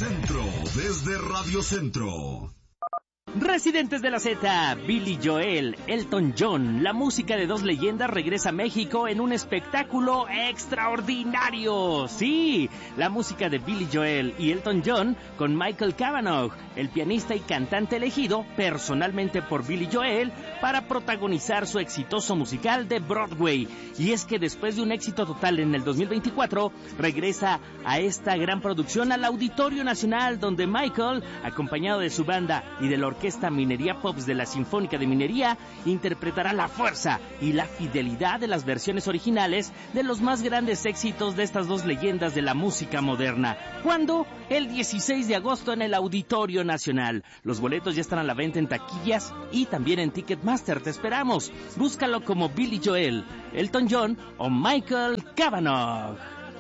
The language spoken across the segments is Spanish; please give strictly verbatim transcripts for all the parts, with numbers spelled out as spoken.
Centro, desde Radio Centro. Residentes de la Z, Billy Joel, Elton John, la música de dos leyendas regresa a México en un espectáculo extraordinario. Sí, la música de Billy Joel y Elton John con Michael Cavanaugh, el pianista y cantante elegido personalmente por Billy Joel para protagonizar su exitoso musical de Broadway. Y es que después de un éxito total en el dos mil veinticuatro, regresa a esta gran producción al Auditorio Nacional, donde Michael, acompañado de su banda y de la Orquesta Minería Pops de la Sinfónica de Minería, interpretará la fuerza y la fidelidad de las versiones originales de los más grandes éxitos de estas dos leyendas de la música moderna. ¿Cuándo? El dieciséis de agosto en el Auditorio Nacional. Los boletos ya están a la venta en taquillas y también en Ticketmaster. Te esperamos. Búscalo como Billy Joel, Elton John o Michael Cavanaugh.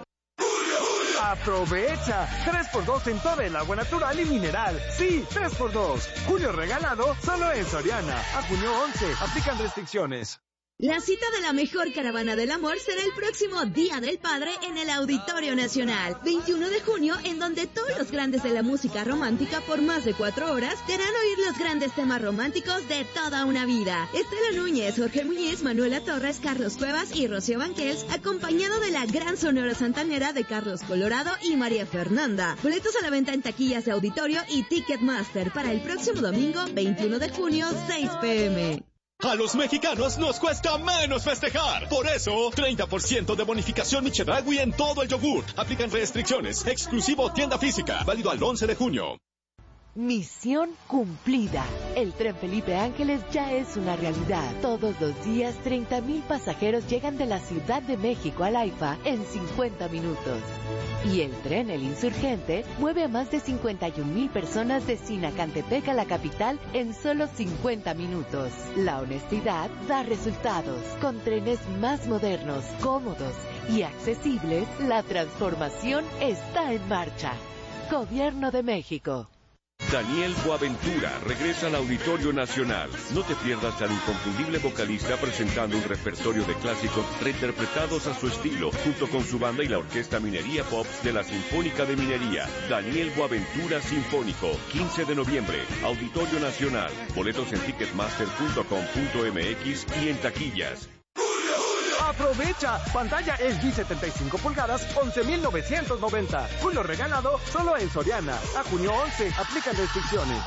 ¡Aprovecha! tres por dos en todo el agua natural y mineral. Sí, tres por dos. Julio regalado solo en Soriana. A junio once. Aplican restricciones. La cita de la mejor caravana del amor será el próximo Día del Padre en el Auditorio Nacional, veintiuno de junio, en donde todos los grandes de la música romántica por más de cuatro horas te harán oír los grandes temas románticos de toda una vida. Estela Núñez, Jorge Muñiz, Manuela Torres, Carlos Cuevas y Rocío Banquels, acompañado de la gran sonora santanera de Carlos Colorado y María Fernanda. Boletos a la venta en taquillas de Auditorio y Ticketmaster para el próximo domingo, veintiuno de junio, seis pe eme. A los mexicanos nos cuesta menos festejar. Por eso, treinta por ciento de bonificación Chedraui en todo el yogur. Aplican restricciones. Exclusivo tienda física. Válido al once de junio. Misión cumplida. El tren Felipe Ángeles ya es una realidad. Todos los días, treinta mil pasajeros llegan de la Ciudad de México al AIFA en cincuenta minutos. Y el tren El Insurgente mueve a más de cincuenta y un mil personas de Sinacantepec a la capital en solo cincuenta minutos. La honestidad da resultados. Con trenes más modernos, cómodos y accesibles, la transformación está en marcha. Gobierno de México. Daniel Boaventura regresa al Auditorio Nacional. No te pierdas al inconfundible vocalista presentando un repertorio de clásicos reinterpretados a su estilo, junto con su banda y la Orquesta Minería Pops de la Sinfónica de Minería. Daniel Boaventura Sinfónico, quince de noviembre, Auditorio Nacional. Boletos en ticketmaster punto com punto eme equis y en taquillas. ¡Aprovecha! Pantalla L G setenta y cinco pulgadas, once mil novecientos noventa. Julio regalado solo en Soriana. A junio once. Aplican restricciones.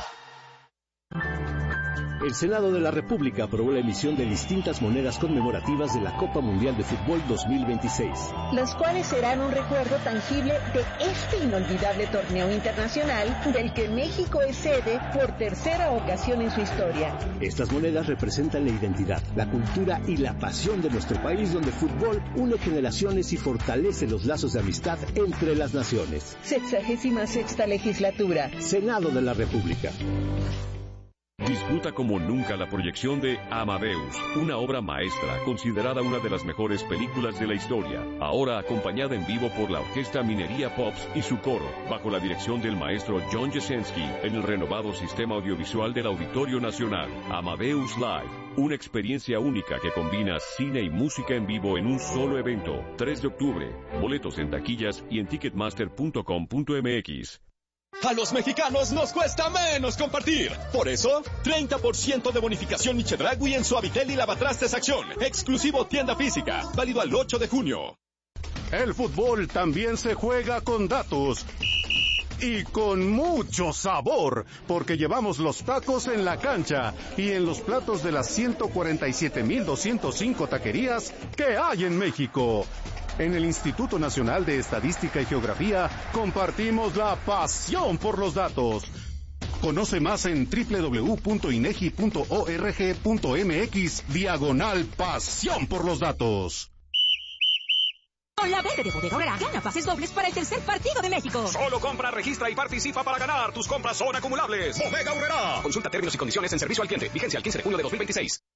El Senado de la República aprobó la emisión de distintas monedas conmemorativas de la Copa Mundial de Fútbol dos mil veintiséis. Las cuales serán un recuerdo tangible de este inolvidable torneo internacional del que México es sede por tercera ocasión en su historia. Estas monedas representan la identidad, la cultura y la pasión de nuestro país, donde el fútbol une generaciones y fortalece los lazos de amistad entre las naciones. Sexagésima sexta legislatura. Senado de la República. Disfruta como nunca la proyección de Amadeus, una obra maestra considerada una de las mejores películas de la historia, ahora acompañada en vivo por la Orquesta Minería Pops y su coro, bajo la dirección del maestro John Jesensky, en el renovado sistema audiovisual del Auditorio Nacional. Amadeus Live, una experiencia única que combina cine y música en vivo en un solo evento. tres de octubre, boletos en taquillas y en ticketmaster punto com punto eme equis. A los mexicanos nos cuesta menos compartir. Por eso, treinta por ciento de bonificación Chedraui en Suavitel y Lavatrastes Acción. Exclusivo tienda física. Válido al ocho de junio. El fútbol también se juega con datos. Y con mucho sabor, porque llevamos los tacos en la cancha y en los platos de las ciento cuarenta y siete mil doscientas cinco taquerías que hay en México. En el Instituto Nacional de Estadística y Geografía compartimos la pasión por los datos. Conoce más en doble u doble u doble u punto inegi punto org punto eme equis diagonal pasión por los datos. Con la venta de Bodega Aurrerá, gana pases dobles para el tercer partido de México. Solo compra, registra y participa para ganar. Tus compras son acumulables. Bodega Aurrerá. Consulta términos y condiciones en servicio al cliente. Vigencia el quince de junio de dos mil veintiséis.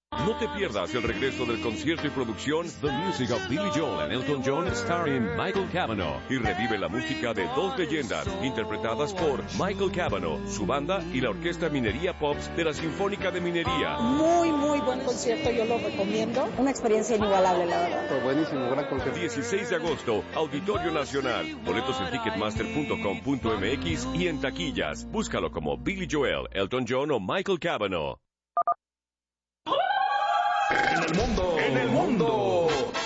No te pierdas el regreso del concierto y producción The Music of Billy Joel and Elton John starring Michael Cavanaugh y revive la música de dos leyendas interpretadas por Michael Cavanaugh, su banda y la Orquesta Minería Pops de la Sinfónica de Minería. Muy, muy buen concierto, yo lo recomiendo. Una experiencia inigualable, la verdad. Fue buenísimo, gran concierto. dieciséis de agosto, Auditorio Nacional. Boletos en ticketmaster punto com punto m x y en taquillas. Búscalo como Billy Joel, Elton John o Michael Cavanaugh. En el mundo, en el mundo,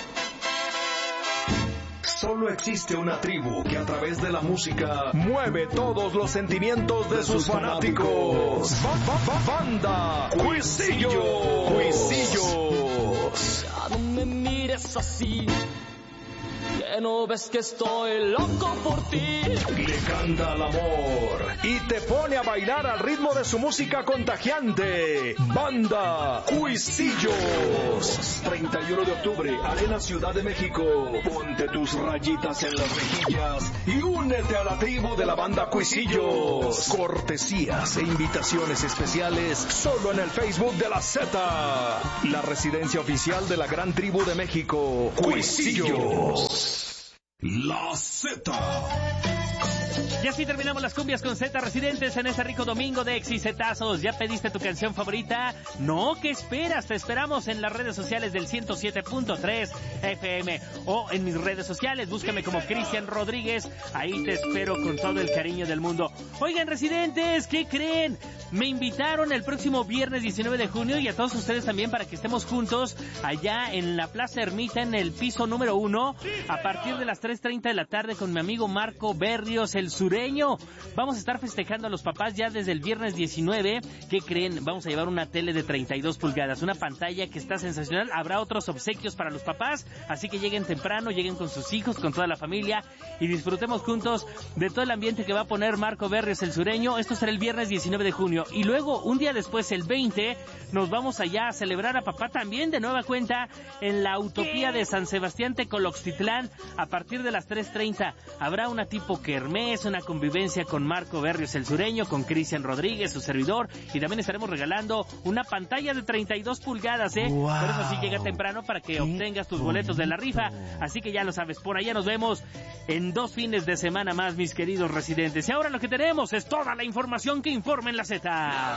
solo existe una tribu que a través de la música mueve todos los sentimientos de, de sus fanáticos. fanáticos. Ba, ba, banda Cuisillos. Cuisillos. Ya no me mires así, que no ves que estoy loco por ti. Le canta al amor y te pone a bailar al ritmo de su música contagiante. Banda Cuisillos. treinta y uno de octubre, Arena Ciudad de México. Ponte tus rayitas en las mejillas y únete a la tribu de la Banda Cuisillos. Cortesías e invitaciones especiales solo en el Facebook de la Z, la residencia oficial de la gran tribu de México, Cuisillos. La Z. Y así terminamos las cumbias con Z, residentes, en este rico domingo de Exizetazos. ¿Ya pediste tu canción favorita? No, ¿qué esperas? Te esperamos en las redes sociales del ciento siete punto tres F M o en mis redes sociales. Búscame como Cristian Rodríguez. Ahí te espero con todo el cariño del mundo. Oigan, residentes, ¿qué creen? Me invitaron el próximo viernes diecinueve de junio y a todos ustedes también para que estemos juntos allá en la Plaza Ermita en el piso número uno a partir de las tres treinta de la tarde con mi amigo Marco Berrios, el sureño. Vamos a estar festejando a los papás ya desde el viernes diecinueve. ¿Qué creen? Vamos a llevar una tele de treinta y dos pulgadas, una pantalla que está sensacional. Habrá otros obsequios para los papás, así que lleguen temprano, lleguen con sus hijos, con toda la familia y disfrutemos juntos de todo el ambiente que va a poner Marco Berrios, el sureño. Esto será el viernes diecinueve de junio y luego un día después, el veinte, nos vamos allá a celebrar a papá también de nueva cuenta en la Utopía de San Sebastián Tecoloxtitlán a partir de las tres treinta. Habrá una tipo kermés, una convivencia con Marco Berrios, el sureño, con Cristian Rodríguez, su servidor, y también estaremos regalando una pantalla de treinta y dos pulgadas, ¿eh? Wow. Por eso sí llega temprano para que obtengas tus boletos de la rifa, así que ya lo sabes, por allá nos vemos en dos fines de semana más, mis queridos residentes. Y ahora lo que tenemos es toda la información que informa en la Z.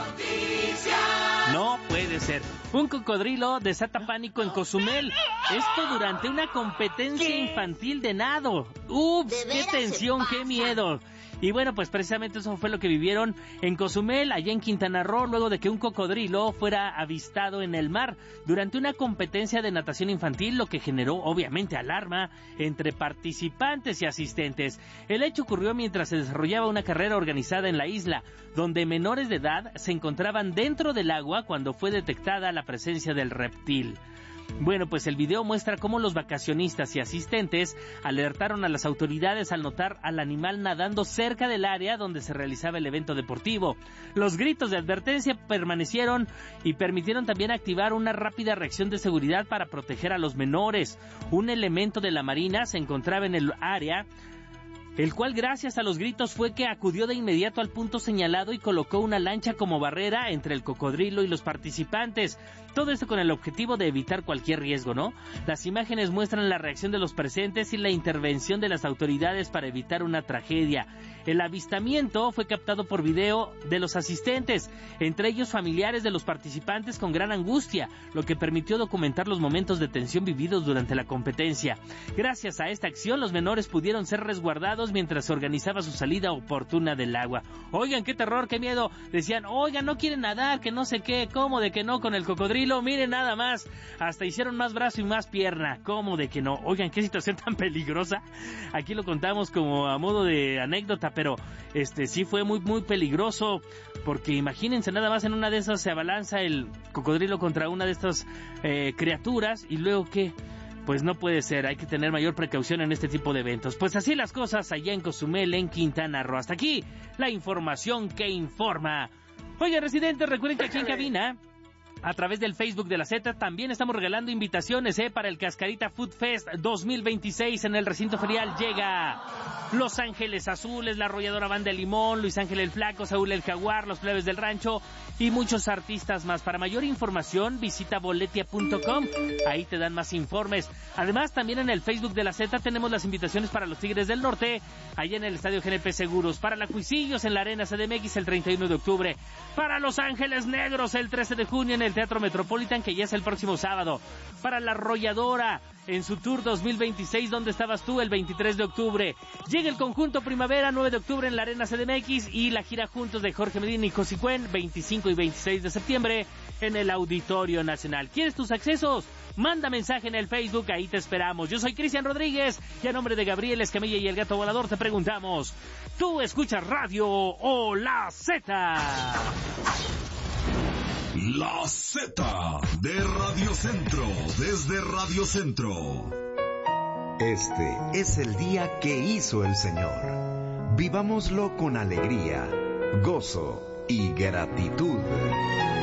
No puede ser. Un cocodrilo desata pánico en Cozumel. Esto durante una competencia infantil de nado. Ups, qué tensión, qué miedo. Y bueno, pues precisamente eso fue lo que vivieron en Cozumel, allá en Quintana Roo, luego de que un cocodrilo fuera avistado en el mar durante una competencia de natación infantil, lo que generó obviamente alarma entre participantes y asistentes. El hecho ocurrió mientras se desarrollaba una carrera organizada en la isla, donde menores de edad se encontraban dentro del agua cuando fue detectada la presencia del reptil. Bueno, pues el video muestra cómo los vacacionistas y asistentes alertaron a las autoridades al notar al animal nadando cerca del área donde se realizaba el evento deportivo. Los gritos de advertencia permanecieron y permitieron también activar una rápida reacción de seguridad para proteger a los menores. Un elemento de la Marina se encontraba en el área, el cual gracias a los gritos fue que acudió de inmediato al punto señalado y colocó una lancha como barrera entre el cocodrilo y los participantes. Todo esto con el objetivo de evitar cualquier riesgo, ¿no? Las imágenes muestran la reacción de los presentes y la intervención de las autoridades para evitar una tragedia. El avistamiento fue captado por video de los asistentes, entre ellos familiares de los participantes con gran angustia, lo que permitió documentar los momentos de tensión vividos durante la competencia. Gracias a esta acción, los menores pudieron ser resguardados mientras se organizaba su salida oportuna del agua. Oigan, qué terror, qué miedo. Decían, oigan, no quieren nadar, que no sé qué, ¿cómo de que no con el cocodrilo? Miren nada más, hasta hicieron más brazo y más pierna. ¿Cómo de que no? Oigan, qué situación tan peligrosa. Aquí lo contamos como a modo de anécdota, pero este sí fue muy muy peligroso, porque imagínense nada más, en una de esas se abalanza el cocodrilo contra una de estas eh, criaturas y luego ¿qué? Pues no puede ser, hay que tener mayor precaución en este tipo de eventos. Pues así las cosas allá en Cozumel, en Quintana Roo. Hasta aquí la información que informa. Oigan, residentes, recuerden que aquí en cabina A través del Facebook de la Z también estamos regalando invitaciones eh, para el Cascarita Food Fest dos mil veintiséis en el recinto ferial. Llega Los Ángeles Azules, la Arrolladora Banda de Limón, Luis Ángel el Flaco, Saúl el Jaguar, Los Plebes del Rancho y muchos artistas más. Para mayor información visita boletia punto com, ahí te dan más informes. Además también en el Facebook de la Z tenemos las invitaciones para los Tigres del Norte, allá en el Estadio G N P Seguros, para la Cuisillos en la Arena C D M X el treinta y uno de octubre, para Los Ángeles Negros el trece de junio en el Teatro Metropolitan, que ya es el próximo sábado, para la Arrolladora en su Tour dos mil veintiséis, ¿dónde estabas tú? El veintitrés de octubre. Llega el Conjunto Primavera, nueve de octubre en la Arena C D M X, y la gira Juntos de Jorge Medina y Cosicuen, veinticinco y veintiséis de septiembre en el Auditorio Nacional. ¿Quieres tus accesos? Manda mensaje en el Facebook, ahí te esperamos. Yo soy Cristian Rodríguez y a nombre de Gabriel Escamilla y el Gato Volador te preguntamos, ¿tú escuchas radio o la Z? La Z de Radio Centro, desde Radio Centro. Este es el día que hizo el Señor. Vivámoslo con alegría, gozo y gratitud.